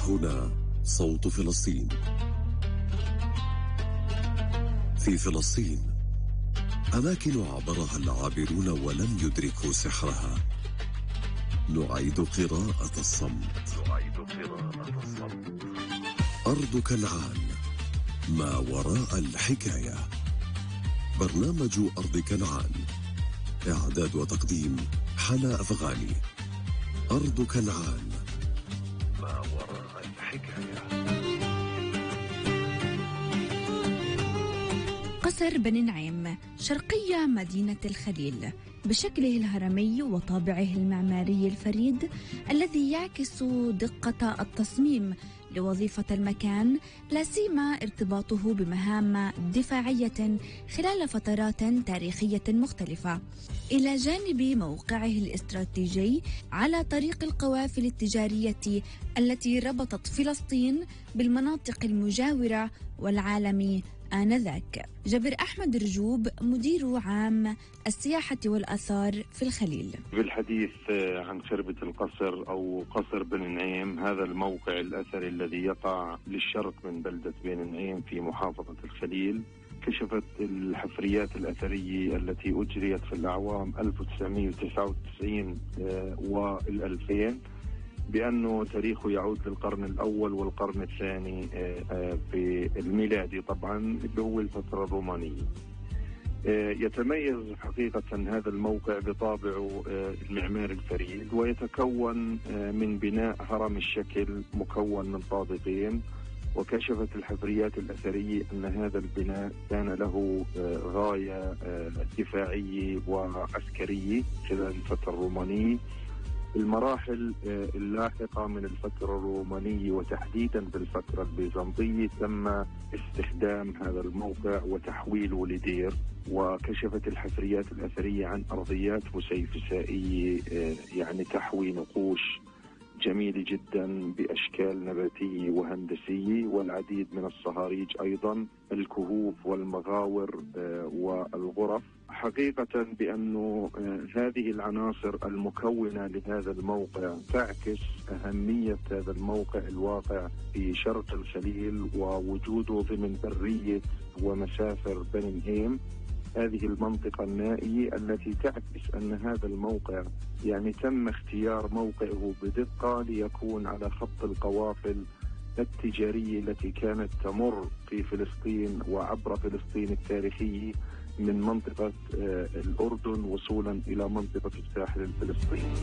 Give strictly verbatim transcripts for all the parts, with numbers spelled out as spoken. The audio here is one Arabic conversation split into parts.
هنا صوت فلسطين. في فلسطين أماكن عبرها العابرون ولم يدركوا سحرها. نعيد قراءة الصمت. نعيد قراءة الصمت. أرض كنعان، ما وراء الحكاية. برنامج أرض كنعان، إعداد وتقديم حنا أفغاني. أرض كنعان، ما وراء الحكاية. قصر بني نعيم شرقية مدينة الخليل، بشكله الهرمي وطابعه المعماري الفريد الذي يعكس دقة التصميم لوظيفة المكان، لا سيما ارتباطه بمهام دفاعية خلال فترات تاريخية مختلفة، إلى جانب موقعه الاستراتيجي على طريق القوافل التجارية التي ربطت فلسطين بالمناطق المجاورة والعالم آنذاك. جابر أحمد رجوب مدير عام السياحة والآثار في الخليل. بالحديث عن خربة القصر أو قصر بني نعيم، هذا الموقع الأثري الذي يقع للشرق من بلدة بني نعيم في محافظة الخليل، كشفت الحفريات الأثرية التي أجريت في الأعوام ألف وتسعمائة وتسعة وتسعين والألفين بأنه تاريخه يعود للقرن الأول والقرن الثاني في الميلادي، طبعا اللي هو الفترة الرومانية. يتميز حقيقة هذا الموقع بطابعه المعماري الفريد، ويتكون من بناء هرم الشكل مكون من طابقين. وكشفت الحفريات الأثرية أن هذا البناء كان له غاية دفاعية وعسكرية خلال الفترة الرومانية. المراحل اللاحقة من الفترة الرومانية وتحديدا بالفترة البيزنطية تم استخدام هذا الموقع وتحويله لدير. وكشفت الحفريات الأثرية عن أرضيات مسيفسائية يعني تحوي نقوش جميلة جدا بأشكال نباتية وهندسية، والعديد من الصهاريج أيضا، الكهوف والمغاور والغرف. حقيقة بأنه هذه العناصر المكونة لهذا الموقع تعكس أهمية هذا الموقع الواقع في شرق الخليل ووجوده ضمن برية ومسافر بني نعيم، هذه المنطقة النائية التي تعكس أن هذا الموقع يعني تم اختيار موقعه بدقة ليكون على خط القوافل التجارية التي كانت تمر في فلسطين وعبر فلسطين التاريخية من منطقة الأردن وصولا إلى منطقة الساحل الفلسطيني.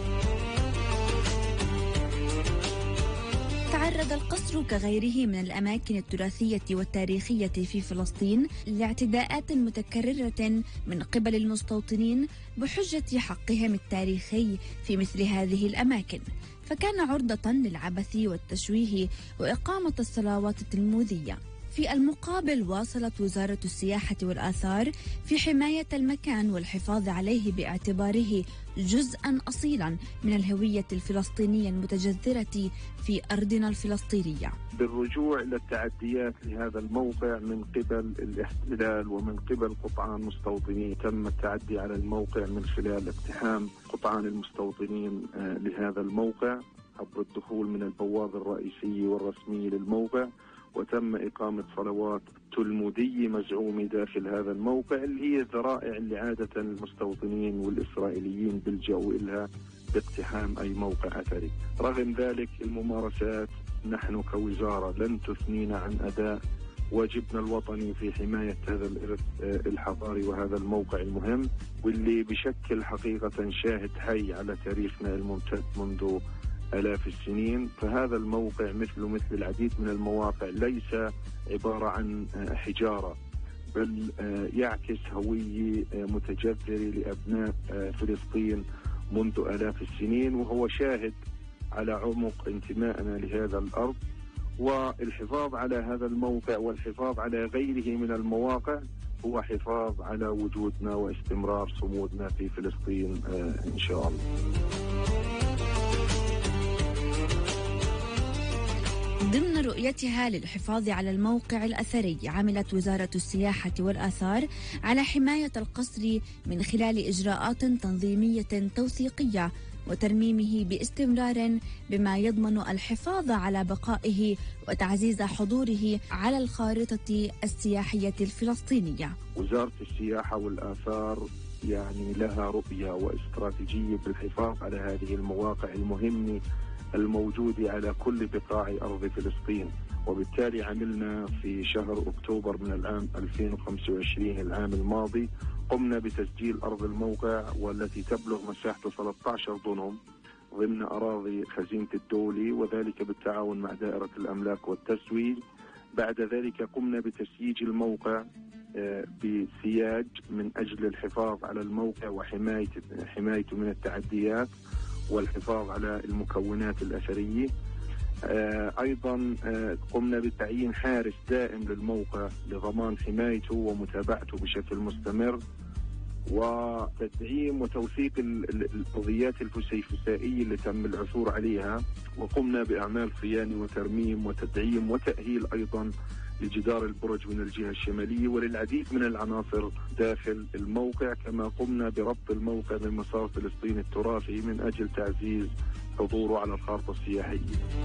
تعرض القصر كغيره من الأماكن التراثية والتاريخية في فلسطين لاعتداءات متكررة من قبل المستوطنين بحجة حقهم التاريخي في مثل هذه الأماكن، فكان عرضة للعبث والتشويه وإقامة الصلوات التلمودية. في المقابل واصلت وزارة السياحة والآثار في حماية المكان والحفاظ عليه باعتباره جزءاً أصيلاً من الهوية الفلسطينية المتجذرة في أرضنا الفلسطينية. بالرجوع إلى التعديات لهذا الموقع من قبل الاحتلال ومن قبل قطعان مستوطنين، تم التعدي على الموقع من خلال اقتحام قطعان المستوطنين لهذا الموقع عبر الدخول من البوابة الرئيسية والرسمية للموقع، وتم إقامة صلوات تلمودية مزعومة داخل هذا الموقع، اللي هي الذرائع اللي عادة المستوطنين والإسرائيليين بيلجأوا إلها باقتحام أي موقع أثري. رغم ذلك الممارسات نحن كوزارة لن تثنينا عن أداء واجبنا الوطني في حماية هذا الإرث الحضاري وهذا الموقع المهم، واللي بشكل حقيقة شاهد حي على تاريخنا الممتد منذ آلاف السنين. فهذا الموقع مثله مثل العديد من المواقع ليس عبارة عن حجارة، بل يعكس هوية متجذرة لأبناء فلسطين منذ آلاف السنين، وهو شاهد على عمق انتمائنا لهذا الأرض. والحفاظ على هذا الموقع والحفاظ على غيره من المواقع هو حفاظ على وجودنا واستمرار صمودنا في فلسطين إن شاء الله. ضمن رؤيتها للحفاظ على الموقع الأثري، عملت وزارة السياحة والآثار على حماية القصر من خلال إجراءات تنظيمية توثيقية وترميمه باستمرار، بما يضمن الحفاظ على بقائه وتعزيز حضوره على الخارطة السياحية الفلسطينية. وزارة السياحة والآثار يعني لها رؤية واستراتيجية بالحفاظ على هذه المواقع المهمة الموجودة على كل بقاع أرض فلسطين، وبالتالي عملنا في شهر أكتوبر من العام ألفين وخمسة وعشرين العام الماضي قمنا بتسجيل أرض الموقع، والتي تبلغ مساحته ثلاثة عشر دونم ضمن أراضي خزينة الدولة، وذلك بالتعاون مع دائرة الأملاك والتسويق. بعد ذلك قمنا بتسييج الموقع بسياج من أجل الحفاظ على الموقع وحمايته حمايته من التعديات والحفاظ على المكونات الأثرية. أيضا قمنا بتعيين حارس دائم للموقع لضمان حمايته ومتابعته بشكل مستمر، وتدعيم وتوثيق القضيات الفسيفسائية اللي تم العثور عليها. وقمنا بأعمال صيانة وترميم وتدعيم وتأهيل أيضا لجدار البرج من الجهة الشمالية وللعديد من العناصر داخل الموقع. كما قمنا بربط الموقع بمسار فلسطين التراثي من أجل تعزيز حضوره على الخارطة السياحية.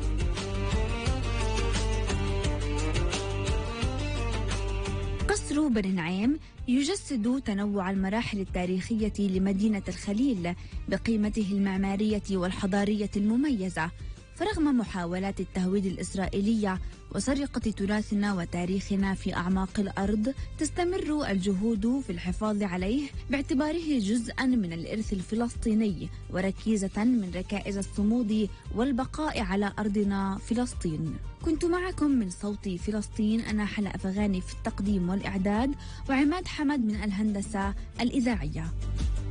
قصر بني نعيم يجسد تنوع المراحل التاريخية لمدينة الخليل بقيمته المعمارية والحضارية المميزة. فرغم محاولات التهويد الإسرائيلية وسرقة تراثنا وتاريخنا في أعماق الأرض، تستمر الجهود في الحفاظ عليه باعتباره جزءاً من الإرث الفلسطيني وركيزة من ركائز الصمود والبقاء على أرضنا فلسطين. كنت معكم من صوت فلسطين أنا حلا أفغاني في التقديم والإعداد، وعماد حمد من الهندسة الإذاعية.